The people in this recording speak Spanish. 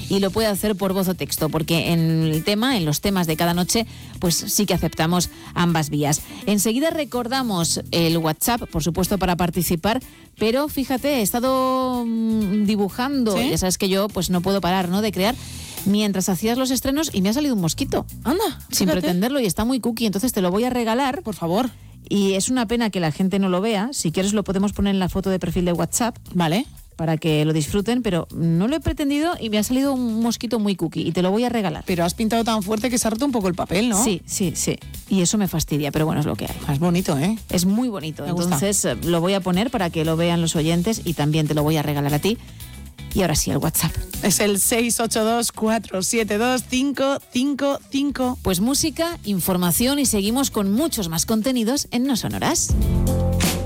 y lo puede hacer por voz o texto, porque en los temas de cada noche, pues sí que aceptamos ambas vías. Enseguida recordamos el WhatsApp, por supuesto, para participar, pero fíjate, he estado dibujando, ¿sí? Ya sabes que yo pues no puedo parar, ¿no?, de crear, mientras hacías los estrenos y me ha salido un mosquito. Anda, sin fíjate. pretenderlo, y está muy cookie, entonces te lo voy a regalar. Por favor. Y es una pena que la gente no lo vea. Si quieres lo podemos poner en la foto de perfil de WhatsApp. Vale. Para que lo disfruten, pero no lo he pretendido y me ha salido un mosquito muy cookie y te lo voy a regalar. Pero has pintado tan fuerte que se ha roto un poco el papel, ¿no? Sí. Y eso me fastidia, pero bueno, es lo que hay. Es bonito, ¿eh? Es muy bonito. Me gusta. Entonces lo voy a poner para que lo vean los oyentes y también te lo voy a regalar a ti. Y ahora sí, el WhatsApp. Es el 682-472-555. Pues música, información y seguimos con muchos más contenidos en No Sonoras.